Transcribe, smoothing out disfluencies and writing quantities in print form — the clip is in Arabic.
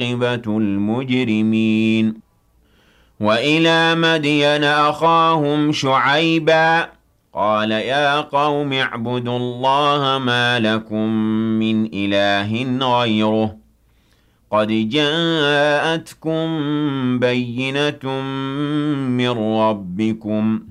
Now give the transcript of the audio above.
عاقبة المجرمين وإلى مدين أخاهم شعيبا قال يا قوم اعبدوا الله ما لكم من إله غيره قد جاءتكم بينة من ربكم